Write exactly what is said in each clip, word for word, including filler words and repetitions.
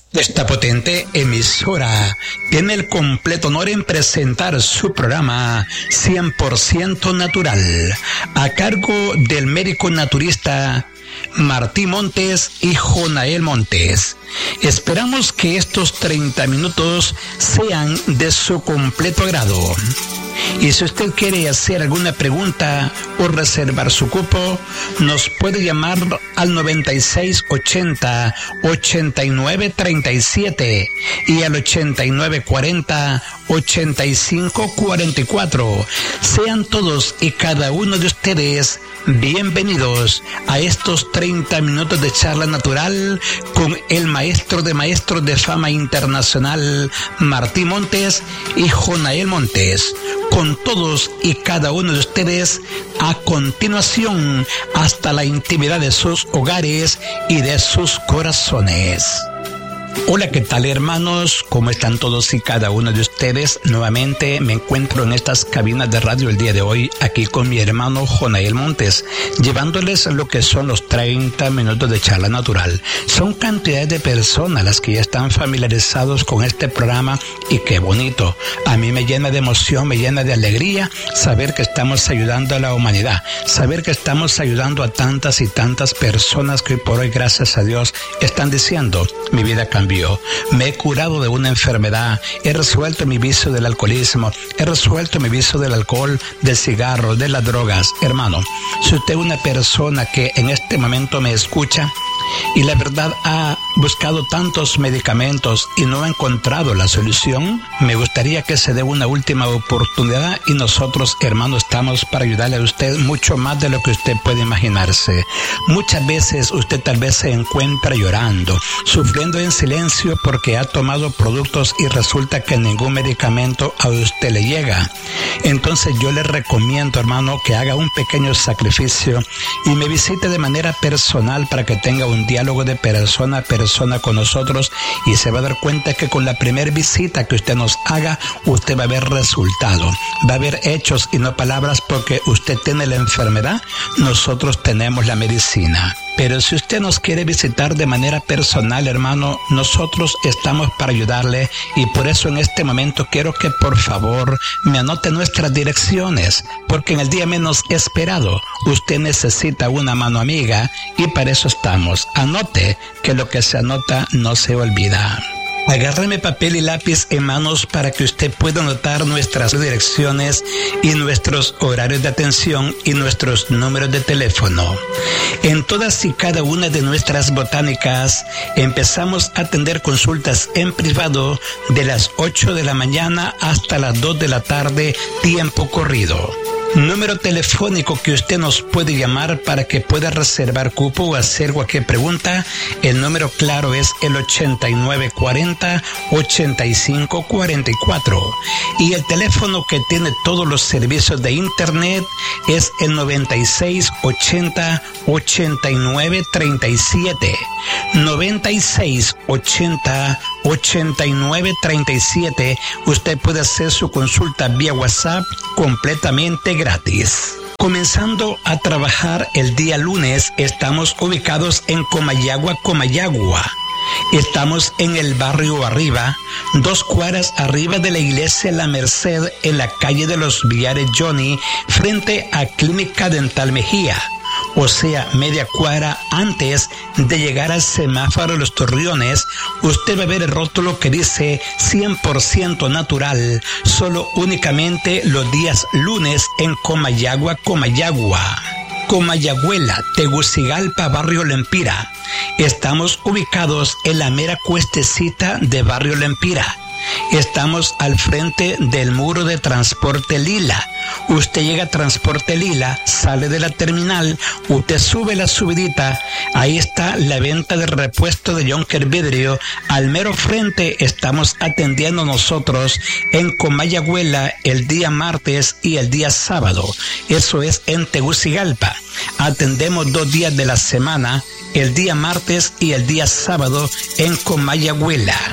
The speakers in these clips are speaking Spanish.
Esta potente emisora tiene el completo honor en presentar su programa cien por ciento Natural, a cargo del médico naturista Martín Montes y Jonael Montes. Esperamos que estos treinta minutos sean de su completo agrado. Y si usted quiere hacer alguna pregunta o reservar su cupo, nos puede llamar al noventa y seis ochenta ochenta y nueve treinta y siete y al ochenta y nueve cuarenta ochenta y cinco cuarenta y cuatro. Sean todos y cada uno de ustedes bienvenidos a estos treinta minutos de charla natural con el maestro de maestros de fama internacional Martín Montes y Jonael Montes. Con todos y cada uno de ustedes a continuación hasta la intimidad de sus hogares y de sus corazones. Hola, ¿qué tal, hermanos? ¿Cómo están todos y cada uno de ustedes? Nuevamente me encuentro en estas cabinas de radio el día de hoy, aquí con mi hermano Jonael Montes, llevándoles lo que son los treinta minutos de charla natural. Son cantidades de personas las que ya están familiarizados con este programa y qué bonito. A mí me llena de emoción, me llena de alegría saber que estamos ayudando a la humanidad, saber que estamos ayudando a tantas y tantas personas que hoy por hoy, gracias a Dios, están diciendo, mi vida cambió. Me he curado de una enfermedad, he resuelto mi vicio del alcoholismo, he resuelto mi vicio del alcohol, del cigarro, de las drogas. Hermano, si usted es una persona que en este momento me escucha y la verdad ha buscado tantos medicamentos y no ha encontrado la solución, me gustaría que se dé una última oportunidad y nosotros, hermanos, estamos para ayudarle a usted mucho más de lo que usted puede imaginarse. Muchas veces usted tal vez se encuentra llorando, sufriendo en silencio porque ha tomado productos y resulta que ningún medicamento a usted le llega. Entonces yo le recomiendo, hermano, que haga un pequeño sacrificio y me visite de manera personal para que tenga un diálogo de persona a persona con nosotros y se va a dar cuenta que con la primera visita que usted nos haga, usted va a ver resultado, va a ver hechos y no palabras, porque usted tiene la enfermedad, nosotros tenemos la medicina. Pero si usted nos quiere visitar de manera personal, hermano, nosotros estamos para ayudarle y por eso en este momento quiero que por favor me anote nuestras direcciones, porque en el día menos esperado usted necesita una mano amiga y para eso estamos. Anote, que lo que se anota no se olvida. Agárreme papel y lápiz en manos para que usted pueda anotar nuestras direcciones y nuestros horarios de atención y nuestros números de teléfono. En todas y cada una de nuestras botánicas empezamos a atender consultas en privado de las ocho de la mañana hasta las dos de la tarde, tiempo corrido. Número telefónico que usted nos puede llamar para que pueda reservar cupo o hacer cualquier pregunta. El número claro es el ochenta y nueve cuarenta ochenta y cinco cuarenta y cuatro. Y el teléfono que tiene todos los servicios de internet es el noventa y seis ochenta ochenta y nueve treinta y siete. noventa y seis ochenta ochenta y nueve treinta y siete. Usted puede hacer su consulta vía WhatsApp completamente gratis. Comenzando a trabajar el día lunes, estamos ubicados en Comayagua, Comayagua. Estamos en el barrio Arriba, dos cuadras arriba de la iglesia La Merced, en la calle de los Villares Johnny, frente a Clínica Dental Mejía. O sea, media cuadra antes de llegar al semáforo de los Torreones, usted va a ver el rótulo que dice cien por ciento natural, solo únicamente los días lunes en Comayagua, Comayagua. Comayagüela, Tegucigalpa, barrio Lempira. Estamos ubicados en la mera cuestecita de barrio Lempira. Estamos al frente del muro de Transporte Lila. Usted llega a Transporte Lila, sale de la terminal, usted sube la subidita, ahí está la venta de repuesto de Jonker Vidrio. Al mero frente estamos atendiendo nosotros en Comayagüela el día martes y el día sábado. Eso es en Tegucigalpa. Atendemos dos días de la semana, el día martes y el día sábado en Comayagüela.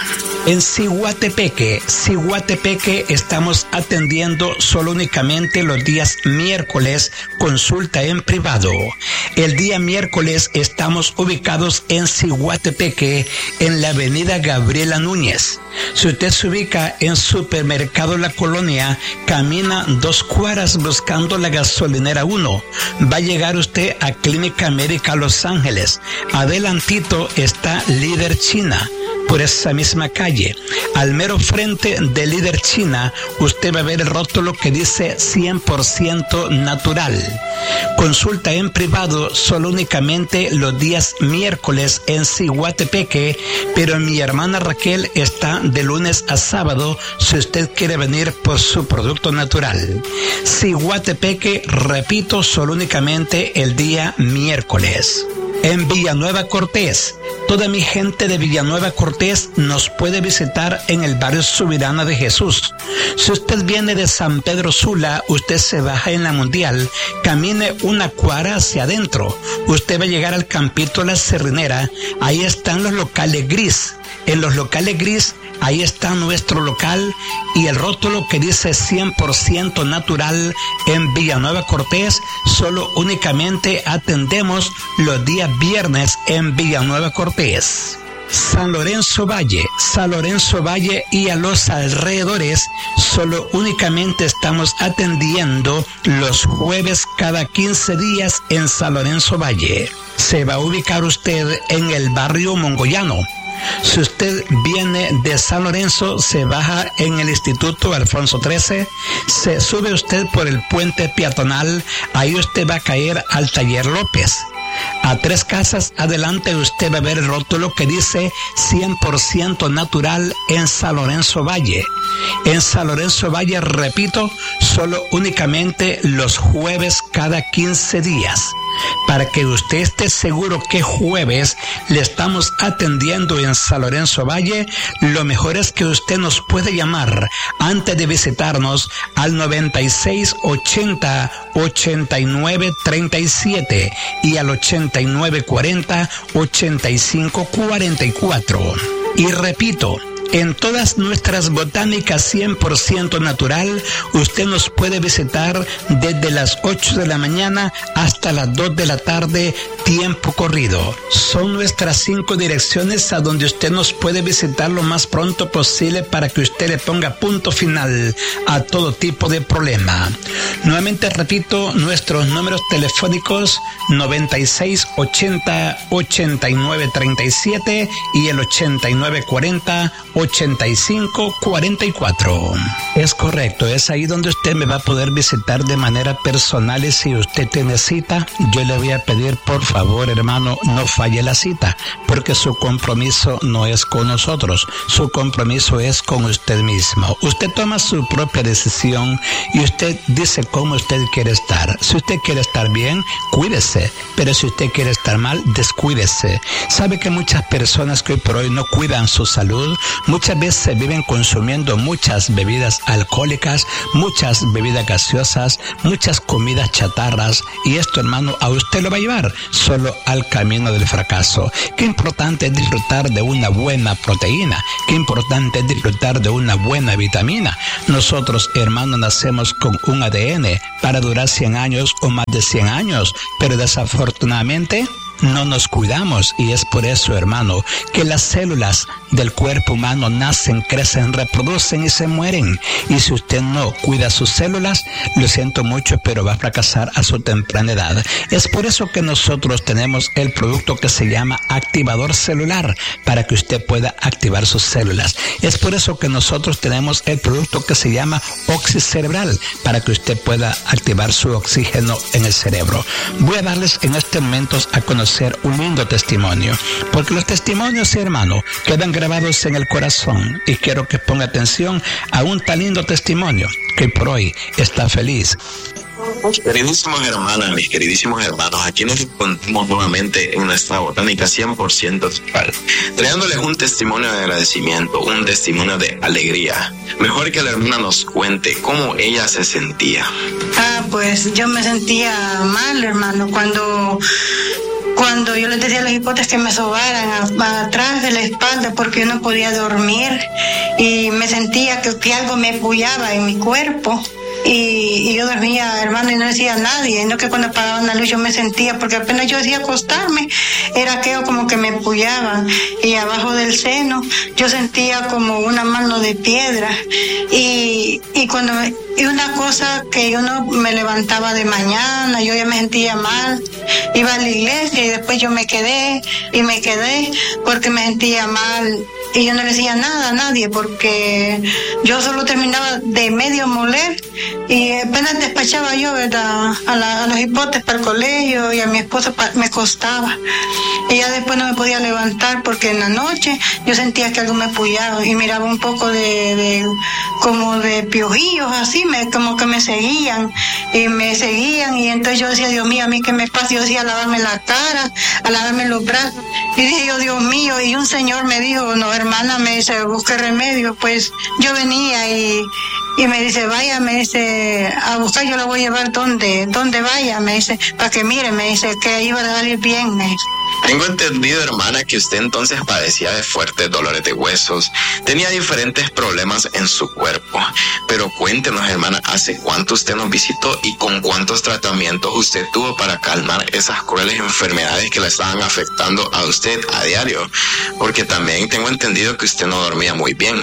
En Ciguatepeque, Ciguatepeque estamos atendiendo solo únicamente los días miércoles, consulta en privado. El día miércoles estamos ubicados en Ciguatepeque, en la avenida Gabriela Núñez. Si usted se ubica en Supermercado La Colonia, camina dos cuadras buscando la gasolinera uno. Va a llegar usted a Clínica Médica Los Ángeles. Adelantito está Líder China. Por esa misma calle, al mero frente de Líder China, usted va a ver el rótulo que dice cien por ciento natural. Consulta en privado solo únicamente los días miércoles en Ciguatepeque, pero mi hermana Raquel está de lunes a sábado si usted quiere venir por su producto natural. Ciguatepeque, repito, solo únicamente el día miércoles. En Villanueva Cortés, toda mi gente de Villanueva Cortés nos puede visitar en el barrio Subirana de Jesús. Si usted viene de San Pedro Sula, usted se baja en la Mundial, camine una cuadra hacia adentro. Usted va a llegar al Campito La Cerrinera, ahí están los locales gris. En los locales gris, ahí está nuestro local y el rótulo que dice cien por ciento natural en Villanueva Cortés. Solo únicamente atendemos los días viernes en Villanueva Cortés. San Lorenzo Valle, San Lorenzo Valle y a los alrededores, solo únicamente estamos atendiendo los jueves cada quince días en San Lorenzo Valle. Se va a ubicar usted en el barrio Mongoyano. Si usted viene de San Lorenzo, se baja en el Instituto Alfonso trece, se sube usted por el puente peatonal, ahí usted va a caer al Taller López. A tres casas adelante usted va a ver el rótulo que dice cien por ciento natural en San Lorenzo Valle. En San Lorenzo Valle, repito, solo únicamente los jueves cada quince días. Para que usted esté seguro que jueves le estamos atendiendo en San Lorenzo Valle, lo mejor es que usted nos puede llamar antes de visitarnos al noventa y seis ochenta ochenta y nueve treinta y siete y al ochenta y nueve cuarenta ochenta y cinco cuarenta y cuatro. Y repito, en todas nuestras botánicas cien por ciento natural, usted nos puede visitar desde las ocho de la mañana hasta las dos de la tarde, tiempo corrido. Son nuestras cinco direcciones a donde usted nos puede visitar lo más pronto posible para que usted le ponga punto final a todo tipo de problema. Nuevamente repito, nuestros números telefónicos noventa y seis ochenta ochenta y nueve treinta y siete y el ochenta y nueve cuarenta ochenta y cinco cuarenta y cuatro. Es correcto, es ahí donde usted me va a poder visitar de manera personal y si usted tiene cita, yo le voy a pedir por favor, hermano, no falle la cita, porque su compromiso no es con nosotros, su compromiso es con usted mismo. Usted toma su propia decisión y usted dice cómo usted quiere estar. Si usted quiere estar bien, cuídese, pero si usted quiere estar mal, descuídese. Sabe que muchas personas que hoy por hoy no cuidan su salud, muchas veces se viven consumiendo muchas bebidas alcohólicas, muchas bebidas gaseosas, muchas comidas chatarras, y esto, hermano, a usted lo va a llevar solo al camino del fracaso. Qué importante es disfrutar de una buena proteína, qué importante es disfrutar de una buena vitamina. Nosotros, hermano, nacemos con un A D N para durar cien años o más de cien años, pero desafortunadamente no nos cuidamos, y es por eso, hermano, que las células del cuerpo humano nacen, crecen, reproducen y se mueren. Y si usted no cuida sus células, lo siento mucho, pero va a fracasar a su temprana edad. Es por eso que nosotros tenemos el producto que se llama activador celular, para que usted pueda activar sus células. Es por eso que nosotros tenemos el producto que se llama oxicerebral, para que usted pueda activar su oxígeno en el cerebro. Voy a darles en este momento a conocer un lindo testimonio, porque los testimonios, hermano, quedan grabados en el corazón, y quiero que ponga atención a un tan lindo testimonio que por hoy está feliz. Queridísimos hermanas, mis queridísimos hermanos, aquí nos encontramos nuevamente en nuestra botánica cien por ciento natural, trayéndoles un testimonio de agradecimiento, un testimonio de alegría. Mejor que la hermana nos cuente cómo ella se sentía. Ah, pues yo me sentía mal, hermano, cuando... Cuando yo les decía a los hipotes que me sobaran a, a, atrás de la espalda porque yo no podía dormir y me sentía que, que algo me apoyaba en mi cuerpo. Y, y yo dormía, hermano, y no decía a nadie, no que cuando apagaban la luz yo me sentía, porque apenas yo decía acostarme, era aquello como que me empujaban, y abajo del seno yo sentía como una mano de piedra, y, y cuando me, y una cosa que yo no me levantaba de mañana, yo ya me sentía mal, iba a la iglesia y después yo me quedé, y me quedé porque me sentía mal. Y yo no le decía nada a nadie porque yo solo terminaba de medio moler y apenas despachaba yo, ¿verdad? A, la, a los hipotes para el colegio y a mi esposo pa, me costaba. Y ya después no me podía levantar porque en la noche yo sentía que algo me apoyaba y miraba un poco de, de como de piojillos así, me, como que me seguían y me seguían y entonces yo decía, Dios mío, a mí qué me pasa, yo decía, a lavarme la cara, a lavarme los brazos y dije yo, Dios mío, y un señor me dijo, no, hermana, me dice, busque remedio. Pues yo venía y, y me dice, vaya, me dice, a buscar, yo lo voy a llevar donde, donde vaya, me dice, para que mire, me dice, que ahí va a salir bien, me dice. Tengo entendido, hermana, que usted entonces padecía de fuertes dolores de huesos, tenía diferentes problemas en su cuerpo, pero cuéntenos, hermana, ¿hace cuánto usted nos visitó y con cuántos tratamientos usted tuvo para calmar esas crueles enfermedades que le estaban afectando a usted a diario? Porque también tengo entendido que usted no dormía muy bien.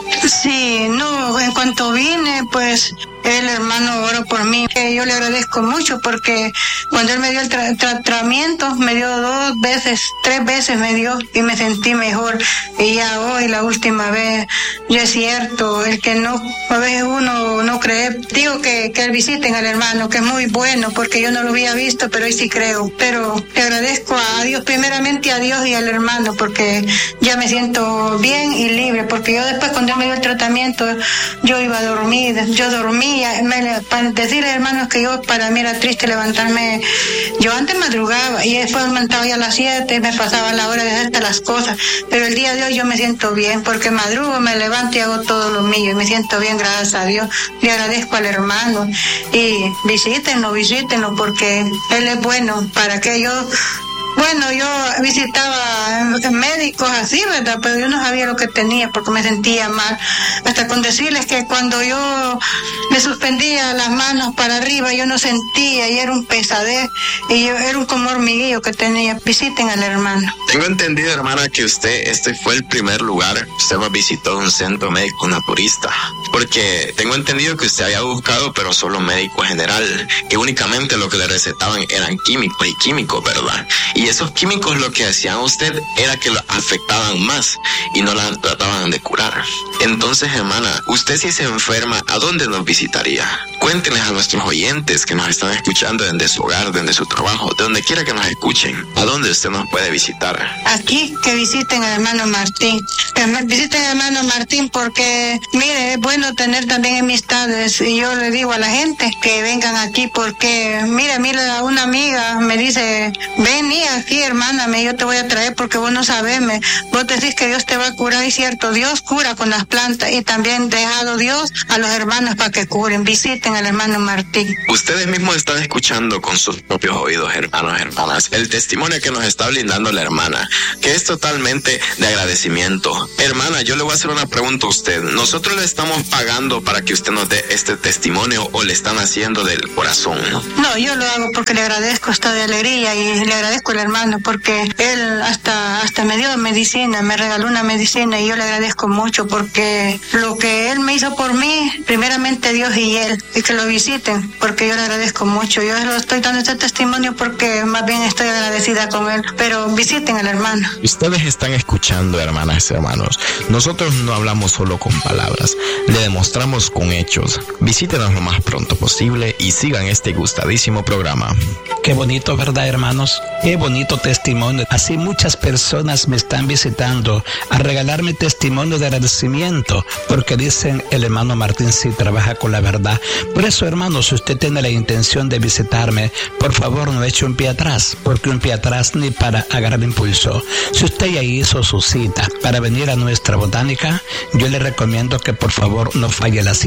Sí, no, en cuanto vine, pues el hermano oró por mí. Yo le agradezco mucho porque cuando él me dio el tra- tra- tratamiento, me dio dos veces, tres veces me dio y me sentí mejor. Y ya hoy, la última vez, ya es cierto, el que no, a veces uno no cree. Digo que, que visiten al hermano, que es muy bueno, porque yo no lo había visto, pero hoy sí creo. Pero le agradezco a Dios, primeramente a Dios y al hermano, porque ya me siento bien y libre, porque yo después cuando él me dio el tratamiento, yo iba a dormir, yo dormía. Me, para decirle, hermanos, que yo, para mí era triste levantarme. Yo antes madrugaba y después me levantaba ya a las siete, me pasaba la hora de hacer hasta las cosas, pero el día de hoy yo me siento bien porque madrugo, me levanto y hago todo lo mío y me siento bien, gracias a Dios. Le agradezco al hermano y visítenlo, visítenlo porque él es bueno. Para que yo Bueno, yo visitaba médicos así, ¿verdad? Pero yo no sabía lo que tenía porque me sentía mal. Hasta con decirles que cuando yo me suspendía las manos para arriba, yo no sentía y era un pesadez. Y yo era un como hormiguillo que tenía. Visiten al hermano. Tengo entendido, hermana, que usted, este fue el primer lugar, usted me visitó un centro médico naturista. Porque tengo entendido que usted había buscado, pero solo médico general, que únicamente lo que le recetaban eran químicos y químicos, ¿verdad? Y esos químicos lo que hacían a usted era que lo afectaban más y no la trataban de curar. Entonces, hermana, usted si se enferma, ¿a dónde nos visitaría? Cuéntenles a nuestros oyentes que nos están escuchando desde su hogar, desde su trabajo, de donde quiera que nos escuchen. ¿A dónde usted nos puede visitar? Aquí, que visiten al hermano Martín. Que visiten al hermano Martín porque, mire, es bueno tener también amistades. Y yo le digo a la gente que vengan aquí porque, mire, mire, una amiga me dice, vení aquí, hermana, me, yo te voy a traer porque vos no sabés, me, vos decís que Dios te va a curar, y cierto, Dios cura con las plantas y también dejado Dios a los hermanos para que curen. Visiten al hermano Martín. Ustedes mismos están escuchando con sus propios oídos, hermanos, hermanas, el testimonio que nos está brindando la hermana, que es totalmente de agradecimiento. Hermana, yo le voy a hacer una pregunta a usted. ¿Nosotros le estamos pagando para que usted nos dé este testimonio o le están haciendo del corazón? No, yo lo hago porque le agradezco, está de alegría, y le agradezco al hermano porque él hasta hasta me dio medicina, me regaló una medicina y yo le agradezco mucho porque lo que él me hizo por mí, primeramente Dios y él, y que lo visiten porque yo le agradezco mucho. Yo lo estoy dando este testimonio porque más bien estoy agradecida con él, pero visiten al hermano. Ustedes están escuchando, hermanas y hermanos. Nosotros no hablamos solo con palabras, le demostramos con hechos. Visítenos lo más pronto posible y sigan este gustadísimo programa. Qué bonito, ¿verdad, hermanos? Qué bonito testimonio. Así muchas personas me están visitando a regalarme testimonio de agradecimiento porque dicen, el hermano Martín sí trabaja con la verdad. Por eso, hermanos, si usted tiene la intención de visitarme, por favor no eche un pie atrás, porque un pie atrás ni para agarrar impulso. Si usted ya hizo su cita para venir a nuestra botánica, yo le recomiendo que por favor no falle la cita,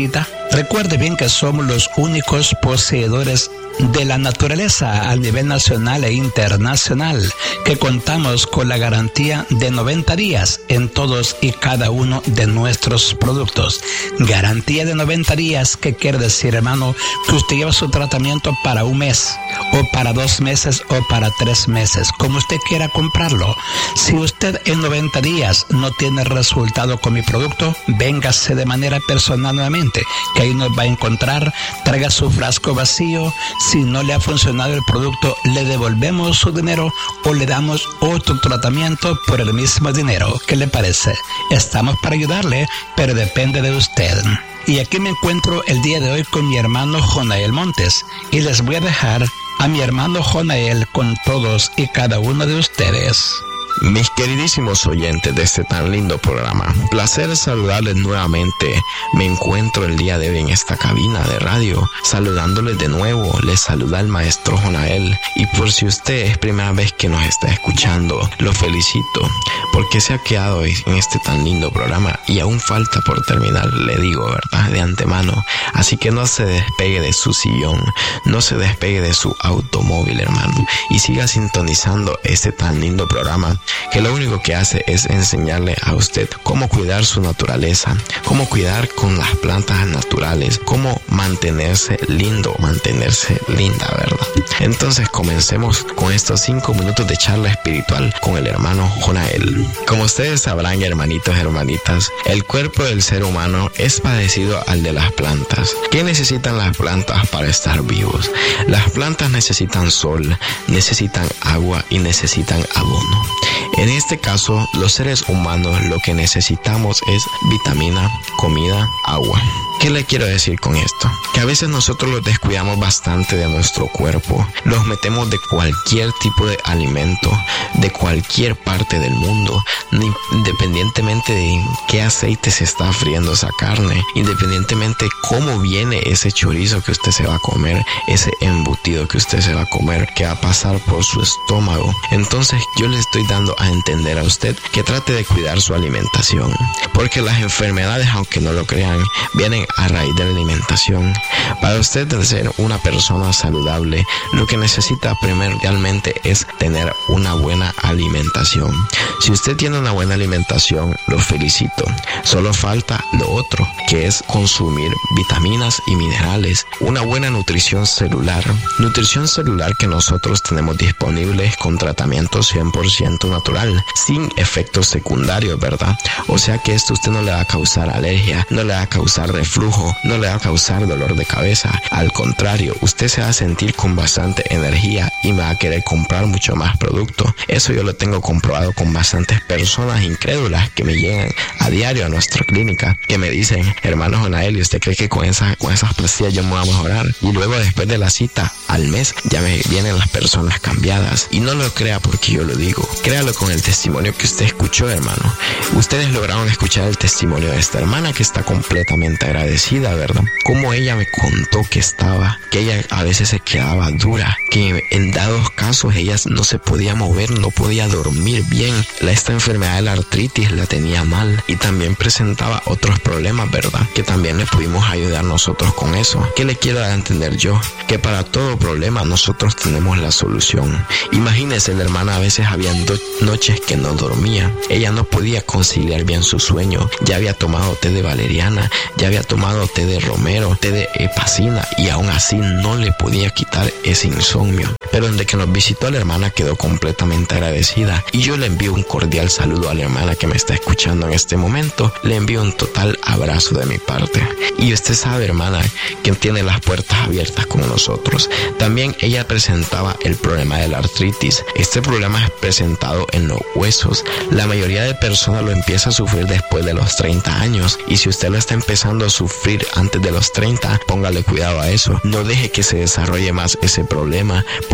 Recuerde bien que somos los únicos poseedores de la naturaleza a nivel nacional e internacional, que contamos con la garantía de noventa días en todos y cada uno de nuestros productos. Garantía de noventa días, que quiere decir, hermano, que usted lleva su tratamiento para un mes, o para dos meses, o para tres meses, como usted quiera comprarlo. Si usted en noventa días no tiene resultado con mi producto, véngase de manera personal nuevamente, que ahí nos va a encontrar. Traiga su frasco vacío. Si no le ha funcionado el producto, le devolvemos su dinero o le damos otro tratamiento por el mismo dinero. ¿Qué le parece? Estamos para ayudarle, pero depende de usted. Y aquí me encuentro el día de hoy con mi hermano Jonael Montes, y les voy a dejar a mi hermano Jonael con todos y cada uno de ustedes. Mis queridísimos oyentes de este tan lindo programa, placer saludarles nuevamente. Me encuentro el día de hoy en esta cabina de radio, saludándoles de nuevo. Les saluda el maestro Jonael, y por si usted es primera vez que nos está escuchando, lo felicito, porque se ha quedado hoy en este tan lindo programa y aún falta por terminar, le digo, ¿verdad?, de antemano. Así que no se despegue de su sillón, no se despegue de su automóvil, hermano, y siga sintonizando este tan lindo programa, que lo único que hace es enseñarle a usted cómo cuidar su naturaleza, cómo cuidar con las plantas naturales, cómo mantenerse lindo, mantenerse linda, ¿verdad? Entonces comencemos con estos cinco minutos de charla espiritual con el hermano Jonael. Como ustedes sabrán, hermanitos, hermanitas, el cuerpo del ser humano es parecido al de las plantas. ¿Qué necesitan las plantas para estar vivos? Las plantas necesitan sol, necesitan agua y necesitan abono. En este caso, los seres humanos lo que necesitamos es vitamina, comida, agua. ¿Qué le quiero decir con esto? Que a veces nosotros los descuidamos bastante de nuestro cuerpo. Los metemos de cualquier tipo de alimento, de cualquier parte del mundo, independientemente de en qué aceite se está friendo esa carne, independientemente cómo viene ese chorizo que usted se va a comer, ese embutido que usted se va a comer, que va a pasar por su estómago. Entonces yo le estoy dando a entender a usted que trate de cuidar su alimentación, porque las enfermedades, aunque no lo crean, vienen a raíz de la alimentación. Para usted de ser una persona saludable, lo que necesita primordialmente es tener una buena alimentación. Si usted tiene una buena alimentación, lo felicito. Solo falta lo otro, que es consumir vitaminas y minerales, una buena nutrición celular. Nutrición celular que nosotros tenemos disponibles con tratamiento cien por ciento natural, sin efectos secundarios, ¿verdad? O sea que esto a usted no le va a causar alergia, no le va a causar reflujo, no le va a causar dolor de cabeza. Al contrario, usted se va a sentir con bastante energía y me va a querer comprar mucho más producto. Eso yo lo tengo comprobado con bastantes personas incrédulas que me llegan a diario a nuestra clínica, que me dicen: hermano Jonael, ¿y usted cree que con, esa, con esas pastillas yo me voy a mejorar? Y luego, después de la cita, al mes, ya me vienen las personas cambiadas. Y no lo crea porque yo lo digo, créalo con el testimonio que usted escuchó, hermano. Ustedes lograron escuchar el testimonio de esta hermana que está completamente agradecida, ¿verdad? Como ella me contó que estaba, que ella a veces se quedaba dura, que en dados casos ella no se podía mover, no podía dormir bien. Esta enfermedad de la artritis la tenía mal y también presentaba otros problemas, ¿verdad? Que también le pudimos ayudar nosotros con eso. ¿Qué le quiero dar a entender yo? Que para todo problema nosotros tenemos la solución. Imagínese, la hermana a veces había dos noches que no dormía. Ella no podía conciliar bien su sueño. Ya había tomado té de valeriana, ya había tomado té de romero, té de epacina, y aún así no le podía quitar ese insomnio. Pero desde que nos visitó, la hermana quedó completamente agradecida, y yo le envío un cordial saludo a la hermana que me está escuchando en este momento. Le envío un total abrazo de mi parte. Y usted sabe, hermana, que tiene las puertas abiertas con nosotros. También ella presentaba el problema de la artritis. Este problema es presentado en los huesos. La mayoría de personas lo empieza a sufrir después de los treinta años, y si usted lo está empezando a sufrir antes de los treinta, póngale cuidado a eso. No deje que se desarrolle más ese problema, porque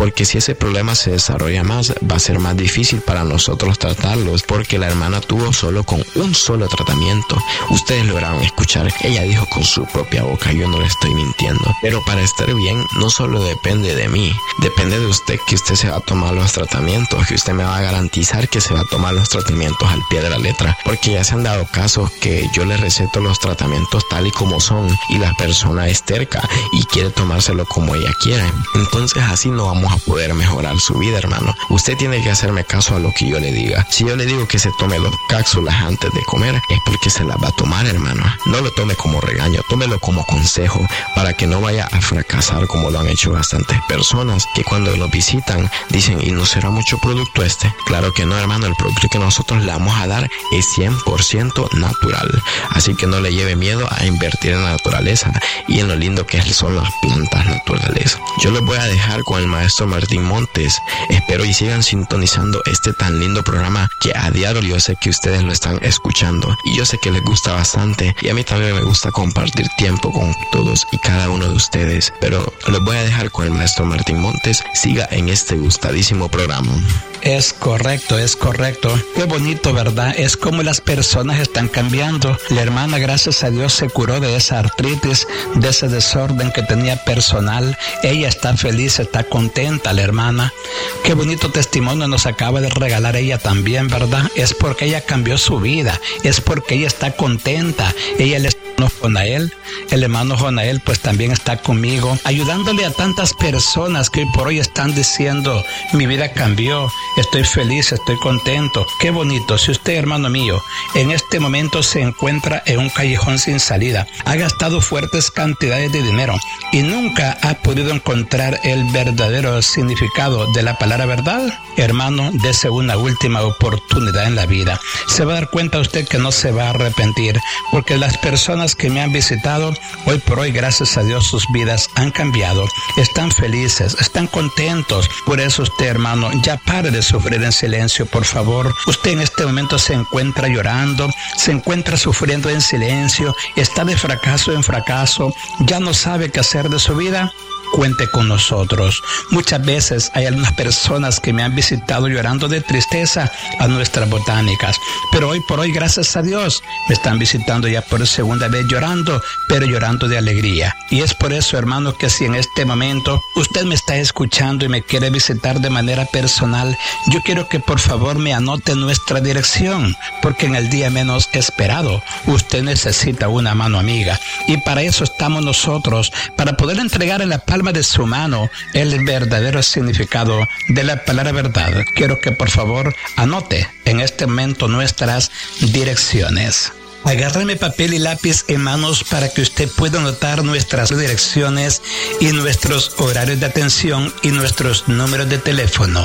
porque si ese problema se desarrolla más, va a ser más difícil para nosotros tratarlos, porque la hermana tuvo solo con un solo tratamiento. Ustedes lograron escuchar, ella dijo con su propia boca, yo no le estoy mintiendo. Pero para estar bien, no solo depende de mí, depende de usted que usted se va a tomar los tratamientos, que usted me va a garantizar que se va a tomar los tratamientos al pie de la letra, porque ya se han dado casos que yo le receto los tratamientos tal y como son y la persona es terca y quiere tomárselo como ella quiere. Entonces así no vamos a poder mejorar su vida, hermano. Usted tiene que hacerme caso a lo que yo le diga. Si yo le digo que se tome las cápsulas antes de comer, es porque se las va a tomar, hermano. No lo tome como regaño, tómelo como consejo para que no vaya a fracasar como lo han hecho bastantes personas que cuando nos visitan dicen, ¿y no será mucho producto este? Claro que no, hermano, el producto que nosotros le vamos a dar es cien por ciento natural. Así que no le lleve miedo a invertir en la naturaleza y en lo lindo que son las plantas naturales. Yo les voy a dejar con el maestro Martín Montes. Espero y sigan sintonizando este tan lindo programa que a diario yo sé que ustedes lo están escuchando y yo sé que les gusta bastante y a mí también me gusta compartir tiempo con todos y cada uno de ustedes. Pero les voy a dejar con el maestro Martín Montes. Siga en este gustadísimo programa. Es correcto, es correcto. Qué bonito, ¿verdad? Es como las personas están cambiando. La hermana, gracias a Dios, se curó de esa artritis, de ese desorden que tenía personal. Ella está feliz, está contenta, la hermana. Qué bonito testimonio nos acaba de regalar ella también, ¿verdad? Es porque ella cambió su vida, es porque ella está contenta. Ella le hermano Jonael, el hermano Jonael pues también está conmigo, ayudándole a tantas personas que hoy por hoy están diciendo, mi vida cambió, estoy feliz, estoy contento. Qué bonito. Si usted, hermano mío, en este momento se encuentra en un callejón sin salida, ha gastado fuertes cantidades de dinero y nunca ha podido encontrar el verdadero significado de la palabra verdad, hermano, dese una última oportunidad en la vida. Se va a dar cuenta usted que no se va a arrepentir, porque las personas que me han visitado, hoy por hoy, gracias a Dios, sus vidas han cambiado, están felices, están contentos. Por eso usted, hermano, ya pare de sufrir en silencio, por favor. Usted en este momento se encuentra llorando, se encuentra sufriendo en silencio, está de fracaso en fracaso, ya no sabe qué hacer de su vida. Cuente con nosotros. Muchas veces hay algunas personas que me han visitado llorando de tristeza a nuestras botánicas, pero hoy por hoy, gracias a Dios, me están visitando ya por segunda vez llorando, pero llorando de alegría. Y es por eso, hermano, que si en este momento usted me está escuchando y me quiere visitar de manera personal, yo quiero que por favor me anote nuestra dirección, porque en el día menos esperado usted necesita una mano amiga, y para eso estamos nosotros, para poder entregar en la palma de su mano el verdadero significado de la palabra verdad. Quiero que por favor anote en este momento nuestras direcciones. Agárreme papel y lápiz en manos para que usted pueda anotar nuestras direcciones y nuestros horarios de atención y nuestros números de teléfono.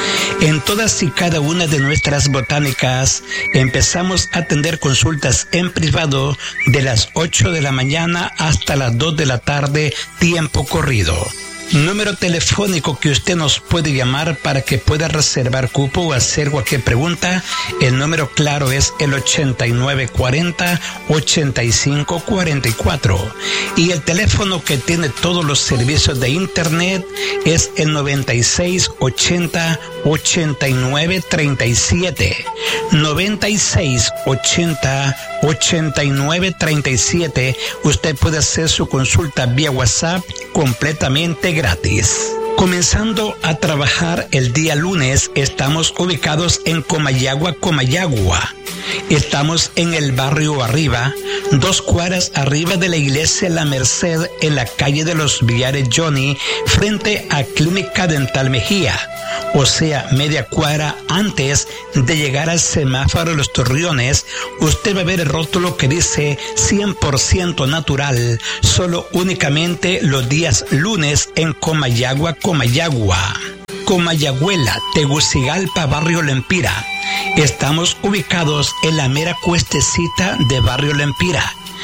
En todas y cada una de nuestras botánicas empezamos a atender consultas en privado de las ocho de la mañana hasta las dos de la tarde, tiempo corrido. Número telefónico que usted nos puede llamar para que pueda reservar cupo o hacer cualquier pregunta. El número claro es el ochenta y nueve cuarenta, ochenta y cinco cuarenta y cuatro. Y el teléfono que tiene todos los servicios de internet es el noventa y seis ochenta, ochenta y nueve treinta y siete. noventa y seis ochenta, ochenta y nueve treinta y siete. Usted puede hacer su consulta vía WhatsApp completamente gratis. Comenzando a trabajar el día lunes, estamos ubicados en Comayagua, Comayagua. Estamos en el barrio Arriba, dos cuadras arriba de la iglesia La Merced, en la calle de los Villares Johnny, frente a Clínica Dental Mejía. O sea, media cuadra antes de llegar al semáforo de los Torreones, usted va a ver el rótulo que dice cien por ciento natural, solo únicamente los días lunes en Comayagua, Comayagua. Comayagüela, Tegucigalpa, barrio Lempira. Estamos ubicados en la mera cuestecita de barrio Lempira.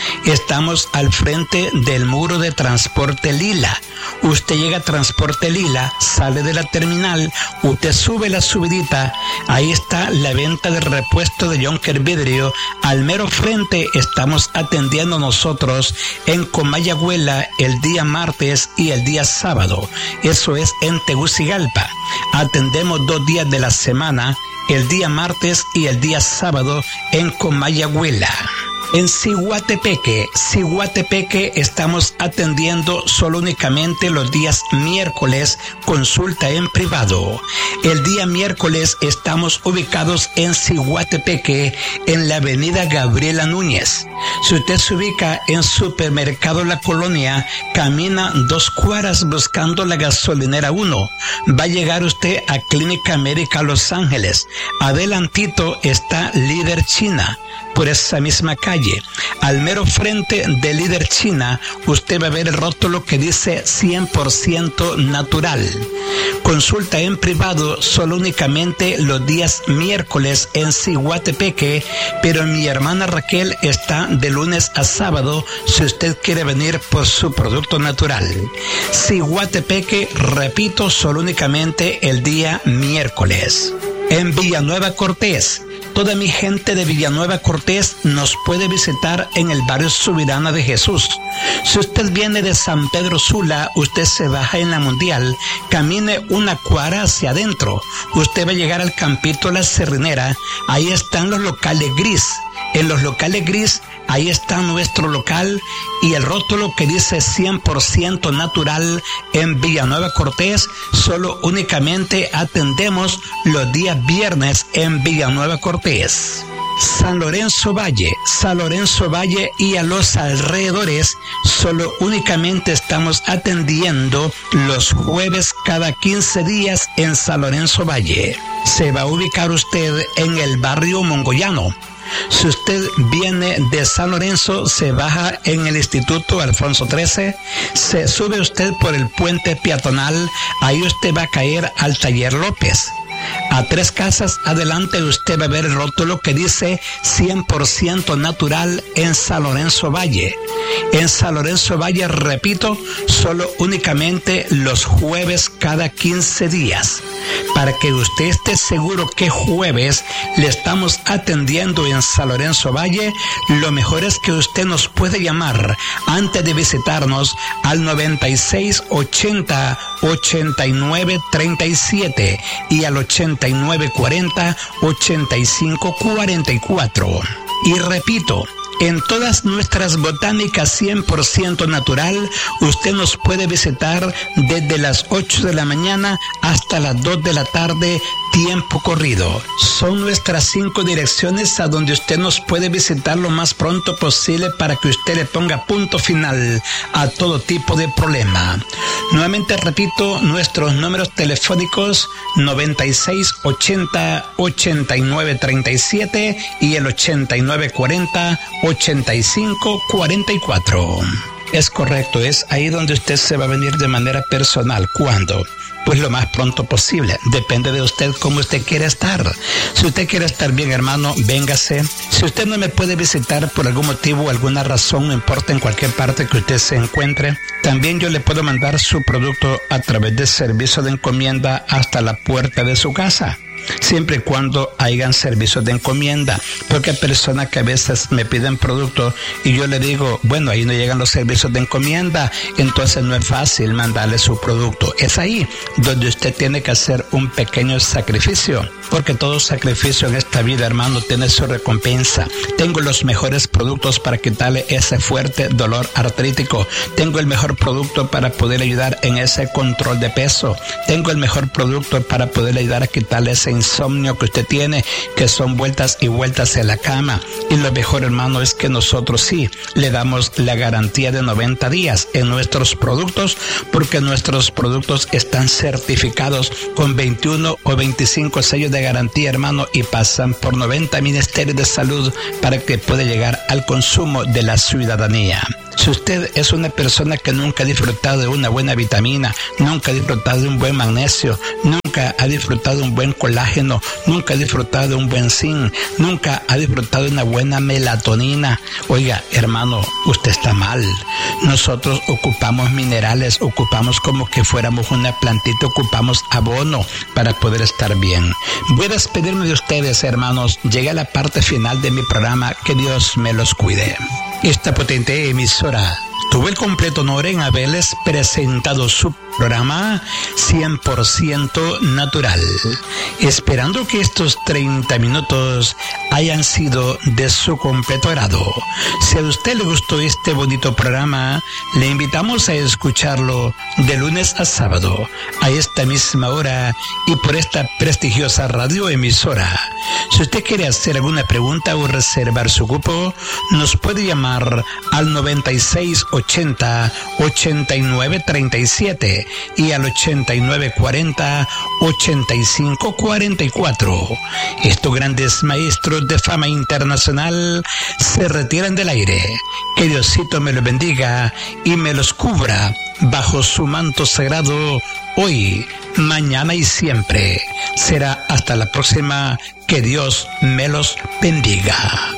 Estamos al frente del muro de Transporte Lila. Usted llega a Transporte Lila, sale de la terminal, usted sube la subidita, ahí está la venta de repuesto de Yonker Vidrio. Al mero frente estamos atendiendo nosotros en Comayagüela el día martes y el día sábado. Eso es en Tegucigalpa. Atendemos dos días de la semana, el día martes y el día sábado en Comayagüela. En Ciguatepeque, Ciguatepeque estamos atendiendo solo únicamente los días miércoles, consulta en privado. El día miércoles estamos ubicados en Ciguatepeque, en la avenida Gabriela Núñez. Si usted se ubica en Supermercado La Colonia, camina dos cuadras buscando la gasolinera uno. Va a llegar usted a Clínica América Los Ángeles. Adelantito está Líder China. Por esa misma calle, al mero frente de Líder China, usted va a ver el rótulo que dice cien por ciento natural. Consulta en privado solo únicamente los días miércoles en Ciguatepeque, pero mi hermana Raquel está de lunes a sábado si usted quiere venir por su producto natural. Ciguatepeque, repito, solo únicamente el día miércoles. En Villanueva Cortés, toda mi gente de Villanueva Cortés nos puede visitar en el barrio Subirana de Jesús. Si usted viene de San Pedro Sula, usted se baja en la Mundial, camine una cuadra hacia adentro. Usted va a llegar al Campito La Cerrinera, ahí están los locales gris. En los locales gris, ahí está nuestro local y el rótulo que dice cien por ciento natural en Villanueva Cortés. Solo únicamente atendemos los días viernes en Villanueva Cortés. San Lorenzo Valle, San Lorenzo Valle y a los alrededores, solo únicamente estamos atendiendo los jueves cada quince días en San Lorenzo Valle. Se va a ubicar usted en el barrio Mongoyano. Si usted viene de San Lorenzo, se baja en el Instituto Alfonso trece, se sube usted por el puente peatonal, ahí usted va a caer al Taller López. A tres casas adelante usted va a ver el rótulo que dice cien por ciento natural en San Lorenzo Valle. En San Lorenzo Valle, repito, solo únicamente los jueves cada quince días. Para que usted esté seguro que jueves le estamos atendiendo en San Lorenzo Valle, lo mejor es que usted nos puede llamar antes de visitarnos al noventa y seis ochenta ochenta y nueve treinta y siete y al ochenta y nueve cuarenta ochenta y cinco cuarenta y cuatro. Y repito, en todas nuestras botánicas cien por ciento natural, usted nos puede visitar desde las ocho de la mañana hasta las dos de la tarde, tiempo corrido. Son nuestras cinco direcciones a donde usted nos puede visitar lo más pronto posible para que usted le ponga punto final a todo tipo de problema. Nuevamente repito, nuestros números telefónicos noventa y seis ochenta ochenta y nueve treinta y siete y el ochenta y nueve cuarenta ochenta y cinco cuarenta y cuatro. Es correcto, es ahí donde usted se va a venir de manera personal. ¿Cuándo? Pues lo más pronto posible. Depende de usted cómo usted quiere estar. Si usted quiere estar bien, hermano, véngase. Si usted no me puede visitar por algún motivo o alguna razón, no importa en cualquier parte que usted se encuentre, también yo le puedo mandar su producto a través de servicio de encomienda hasta la puerta de su casa. Siempre y cuando hayan servicios de encomienda, porque hay personas que a veces me piden productos y yo le digo, bueno, ahí no llegan los servicios de encomienda, entonces no es fácil mandarle su producto. Es ahí donde usted tiene que hacer un pequeño sacrificio, porque todo sacrificio en esta vida, hermano, tiene su recompensa. Tengo los mejores productos para quitarle ese fuerte dolor artrítico. Tengo el mejor producto para poder ayudar en ese control de peso. Tengo el mejor producto para poder ayudar a quitarle ese insomnio que usted tiene, que son vueltas y vueltas en la cama. Y lo mejor, hermano, es que nosotros sí le damos la garantía de noventa días en nuestros productos, porque nuestros productos están certificados con veintiuno o veinticinco sellos de garantía, hermano, y pasan por noventa ministerios de salud para que pueda llegar al consumo de la ciudadanía. Si usted es una persona que nunca ha disfrutado de una buena vitamina, nunca ha disfrutado de un buen magnesio, nunca ha disfrutado de un buen colágeno, nunca ha disfrutado de un buen zinc, nunca ha disfrutado de una buena melatonina, oiga, hermano, usted está mal. Nosotros ocupamos minerales, ocupamos como que fuéramos una plantita, ocupamos abono para poder estar bien. Voy a despedirme de ustedes, hermanos. Llegué a la parte final de mi programa. Que Dios me los cuide. Esta potente emisora tuvo el completo honor en haberles presentado su programa cien por ciento natural, esperando que estos treinta minutos hayan sido de su completo agrado. Si a usted le gustó este bonito programa, le invitamos a escucharlo de lunes a sábado, a esta misma hora y por esta prestigiosa radioemisora. Si usted quiere hacer alguna pregunta o reservar su cupo, nos puede llamar al noventa y seis ochenta ochenta y nueve treinta y siete y al ochenta y nueve cuarenta ochenta y cinco cuarenta y cuatro. Estos grandes maestros de fama internacional se retiran del aire. Que Diosito me los bendiga y me los cubra bajo su manto sagrado hoy, mañana y siempre. Será hasta la próxima. Que Dios me los bendiga.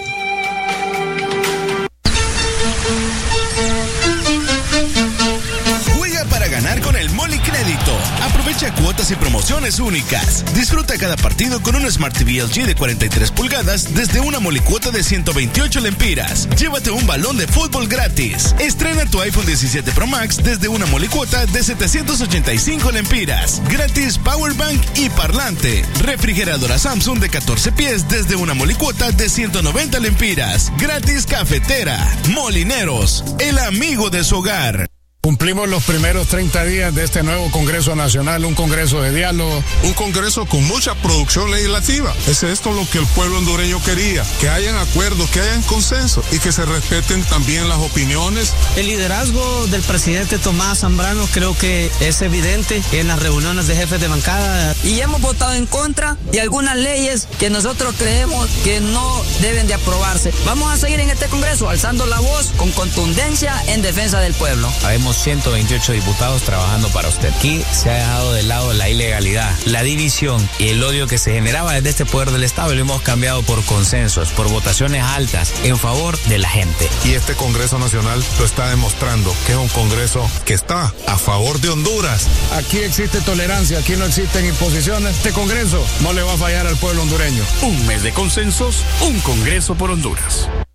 Ganar con el Molicrédito. Aprovecha cuotas y promociones únicas. Disfruta cada partido con un Smart T V L G de cuarenta y tres pulgadas desde una molicuota de ciento veintiocho lempiras. Llévate un balón de fútbol gratis. Estrena tu iPhone diecisiete Pro Max desde una molicuota de setecientos ochenta y cinco lempiras. Gratis Powerbank y parlante. Refrigeradora Samsung de catorce pies desde una molicuota de ciento noventa lempiras. Gratis cafetera. Molineros, el amigo de su hogar. Cumplimos los primeros treinta días de este nuevo Congreso Nacional, un Congreso de diálogo. Un Congreso con mucha producción legislativa. Es esto lo que el pueblo hondureño quería, que hayan acuerdos, que hayan consenso y que se respeten también las opiniones. El liderazgo del presidente Tomás Zambrano creo que es evidente en las reuniones de jefes de bancada. Y hemos votado en contra de algunas leyes que nosotros creemos que no deben de aprobarse. Vamos a seguir en este Congreso alzando la voz con contundencia en defensa del pueblo. Habemos ciento veintiocho diputados trabajando para usted. Aquí se ha dejado de lado la ilegalidad, la división y el odio que se generaba desde este poder del Estado y lo hemos cambiado por consensos, por votaciones altas en favor de la gente. Y este Congreso Nacional lo está demostrando, que es un Congreso que está a favor de Honduras. Aquí existe tolerancia, aquí no existen imposiciones. Este Congreso no le va a fallar al pueblo hondureño. Un mes de consensos, un Congreso por Honduras.